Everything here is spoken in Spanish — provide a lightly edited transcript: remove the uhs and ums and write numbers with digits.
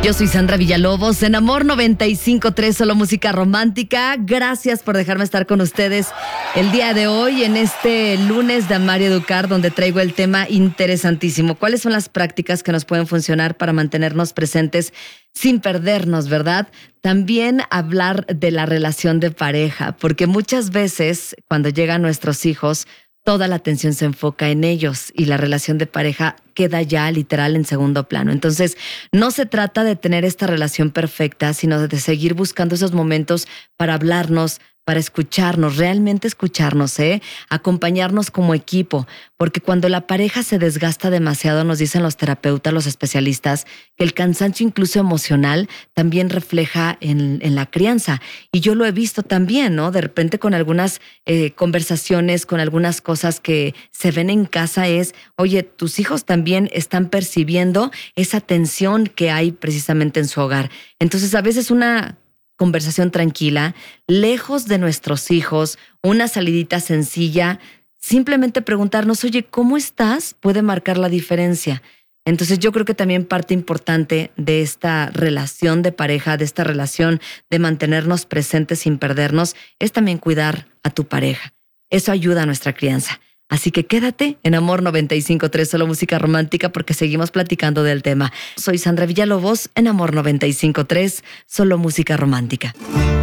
Yo soy Sandra Villalobos, en Amor 95.3, solo música romántica. Gracias por dejarme estar con ustedes el día de hoy, en este lunes de Amar y Educar, donde traigo el tema interesantísimo. ¿Cuáles son las prácticas que nos pueden funcionar para mantenernos presentes sin perdernos, verdad? También hablar de la relación de pareja, porque muchas veces cuando llegan nuestros hijos, toda la atención se enfoca en ellos y la relación de pareja queda ya literal en segundo plano. Entonces, no se trata de tener esta relación perfecta, sino de seguir buscando esos momentos para hablarnos, para escucharnos, realmente escucharnos, acompañarnos como equipo. Porque cuando la pareja se desgasta demasiado, nos dicen los terapeutas, los especialistas, que el cansancio incluso emocional también refleja en la crianza. Y yo lo he visto también, ¿no? De repente con algunas conversaciones, con algunas cosas que se ven en casa es, oye, tus hijos también están percibiendo esa tensión que hay precisamente en su hogar. Entonces, a veces una conversación tranquila, lejos de nuestros hijos, una salidita sencilla, simplemente preguntarnos, oye, ¿cómo estás? Puede marcar la diferencia. Entonces yo creo que también parte importante de esta relación de pareja, de esta relación de mantenernos presentes sin perdernos, es también cuidar a tu pareja. Eso ayuda a nuestra crianza. Así que quédate en Amor 95.3, solo música romántica, porque seguimos platicando del tema. Soy Sandra Villalobos en Amor 95.3, solo música romántica.